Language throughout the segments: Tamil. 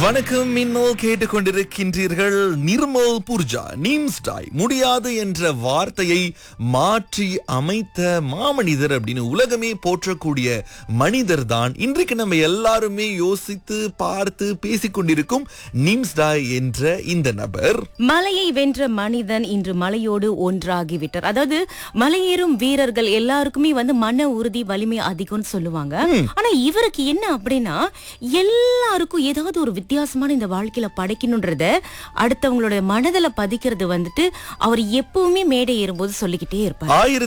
வணக்கம். மின்னல் கேட்டுக்கொண்டிருக்கின்றீர்கள். நிர்மல் பூர்ஜா நீம்ஸ்டாய் முடியாது என்ற வார்த்தையை மாற்றி அமைத்த மாமனிதர் அப்படின்னு உலகமே போற்றக்கூடிய மனிதர் தான் இன்றைக்கு நம்ம எல்லாருமே யோசித்து பார்த்து பேசிக்கொண்டிருக்கும் நீம்ஸ்டாய் என்ற இந்த நபர். மலையை வென்ற மனிதன் இன்று மலையோடு ஒன்றாகிவிட்டார். அதாவது மலையேறும் வீரர்கள் எல்லாருக்குமே மன உறுதி வலிமை அதிகம்னு சொல்லுவாங்க. ஆனா இவருக்கு என்ன அப்படின்னா எல்லாருக்கும் ஏதாவது ஒரு வித்தியாசமான இந்த வாழ்க்கையில படைக்கணும்ன்றத அடுத்தவங்களோட மனதில பதிக்கிறது அவர் எப்பவுமே மேடை ஏறும்போது சொல்லிக்கிட்டே இருப்பார்.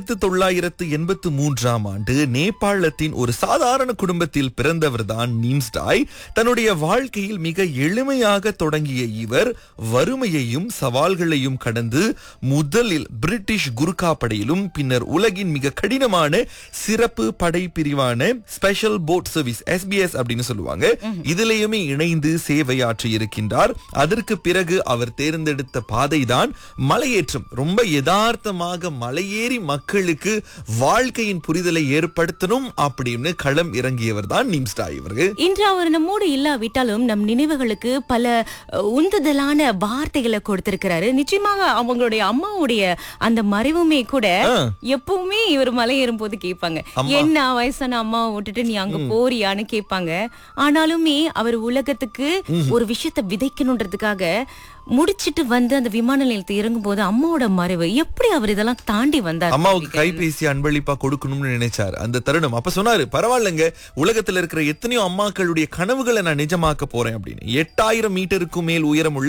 1983ஆம் ஆண்டு நேபாளத்தின் ஒரு சாதாரண குடும்பத்தில் பிறந்தவர் தான் நீம்ஸ்டாய். தன்னுடைய வாழ்க்கையில் மிக எளிமையாக தொடங்கிய இவர் வறுமையையும் சவால்களையும் கடந்து முதலில் பிரிட்டிஷ் குர்கா படையிலும் பின்னர் உலகின் மிக கடினமான சிறப்பு படை பிரிவான ஸ்பெஷல் போட் சர்வீஸ் SBS அப்படின்னு சொல்லுவாங்க, இதிலேயுமே இணைந்து சேவையாற்றி இருக்கின்றார். அதற்கு பிறகு அவர் தேர்ந்தெடுத்த பாதைதான் மலையேற்றம். ரொம்ப யதார்த்தமாக மலையேறி மக்களுக்கு வாழ்க்கையின் புரிதலை ஏற்படுத்தணும் அப்படின்னு களம் இறங்கியவர் தான் நீம்ஸ்டாய் இவர்கள். இன்று அவர் நம்மோடு இல்லாவிட்டாலும் நம் நினைவுகளுக்கு பல உந்துதலான வார்த்தைகளை கொடுத்திருக்கிறாரு. நிச்சயமாக அவங்களுடைய அம்மாவுடைய அந்த மறைவுமே கூட எப்பவுமே இவர் மலையேறும் போது கேட்பாங்க, என்ன வயசான அம்மாவை விட்டுட்டு நீ அங்க போறியான்னு கேட்பாங்க. ஆனாலுமே அவர் உலகத்துக்கு ஒரு விஷயத்தை விதைக்கணும்ன்றதுக்காக முடிச்சிட்டு அந்த விமான நிலையத்தை இறங்கும் போது அம்மாவோட மறைவு எப்படி அவர் இதெல்லாம் தாண்டி வந்தார். அம்மாவுக்கு கைபேசி அன்பளிப்பா கொடுக்கணும்னு நினைச்சார் அந்த தருணம். அப்ப சொன்னாரு, பரவாயில்லைங்க, உலகத்துல இருக்கிற எத்தனையோ அம்மாக்களுடைய கனவுகளை நான் நிஜமாக்க போறேன் அப்படின்னு. 8000 மீட்டருக்கும் மேல் உயரமுள்ள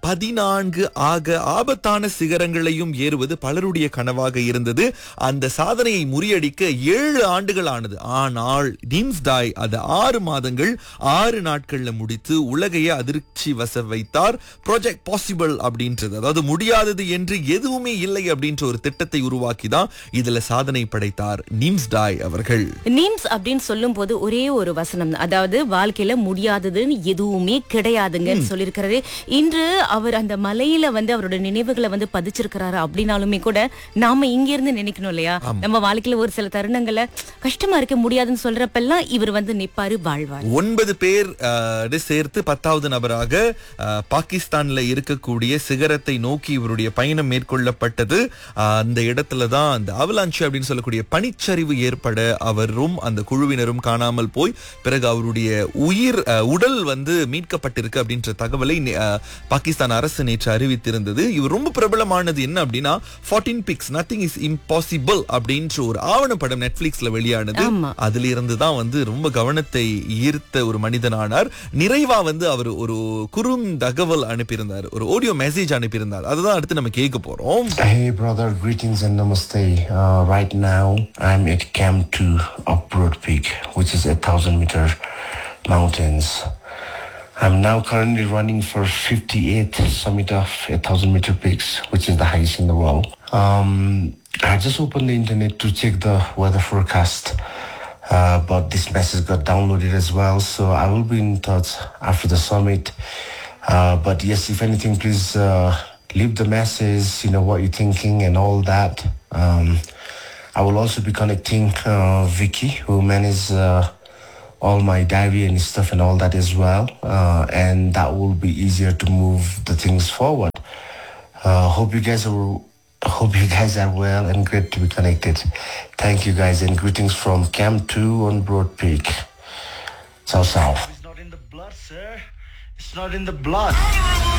14 ஆபத்தான சிகரங்களையும் ஏறுவது பலருடைய கனவாக இருந்தது. அந்த சாதனையை முறியடிக்க 7 ஆண்டுகள் ஆனது. ஆனால் நீம்ஸ்டாய் அது 6 மாதங்கள் 6 நாட்கள்ல முடித்து உலகையே அதிர்ச்சி வச வைத்தார். ப்ராஜெக்ட் பாசிபிள் அப்படின்றது, அதாவது முடியாதது என்று எதுவுமே இல்லை அப்படின்ற ஒரு திட்டத்தை உருவாக்கிதான் இதுல சாதனை படைத்தார் நீம்ஸ்டாய் அவர்கள். நீம்ஸ் அப்படின்னு சொல்லும் போது ஒரே ஒரு வசனம், அதாவது வாழ்க்கையில முடியாததுன்னு எதுவுமே கிடையாதுங்கன்னு சொல்லியிருக்கிறாரு. இன்று அவர் அந்த மலையில அவரோட நினைவுகளை பதிச்சிருக்கிறாரு. அப்படின்னாலுமே கூட நாம இங்க இருந்து நினைக்கணும் இல்லையா, நம்ம வாழ்க்கையில ஒரு சில தருணங்களை கஷ்டமா இருக்க முடியாதுன்னு சொல்றப்பெல்லாம் இவர் நிப்பாரு, வாழ்வார். 9 பேர் சேர்த்து 10வது நபராக பாகிஸ்தான்ல இருக்கக்கூடிய சிகரத்தை நோக்கி இவருடைய பயணம் மேற்கொள்ளப்பட்டது. அந்த இடத்துல தான் அந்த அவலாஞ்சி அப்படின்னு சொல்லக்கூடிய பனிச்சரிவு ஏற்பட அவரும் அந்த குழுவினரும் காணாமல் போய் பிறகு அவருடைய உடல் மீட்கப்பட்டிருக்கு அப்படின்ற தகவலை பாகிஸ்தான் அரசு நேற்று அறிவித்திருந்தது. இவர் ரொம்ப பிரபலமானது என்ன அப்படின்னா 14 பிக்ஸ் நத்திங் இஸ் இம்பாசிபிள் அப்படின்ற ஒரு ஆவணப்படம் நெட்ஃபிளிக்ஸ்ல வெளியானது. அதுல இருந்து தான் ரொம்ப கவனத்தை ஈர்த்த ஒரு மனிதனானார். நிறைவா அவர் ஒரு குறும் தகவல் அனுப்பியிருந்தார், ஒரு ஆடியோ மெசேஜ் அனுப்பியிருந்தார். அதுதான் அடுத்து நம்ம கேட்க போறோம். Hey brother, greetings and namaste. Right now I'm at Camp 2 of Broad Peak, which is 1,000-meter mountains. I'm now currently running for 58th summit of 1,000-meter peaks, which is the highest in the world. I just opened the internet to check the weather forecast, but this message got downloaded as well, so I will be in touch after the summit. But yes, if anything, please leave the message, what you're thinking and all that. I will also be connecting Vicky, who manages all my diary and stuff and all that as well. And that will be easier to move the things forward. Hope you guys are well and great to be connected. Thank you guys and greetings from Camp 2 on Broad Peak. Ciao, ciao. It's not in the blood, sir. It's not in the blood.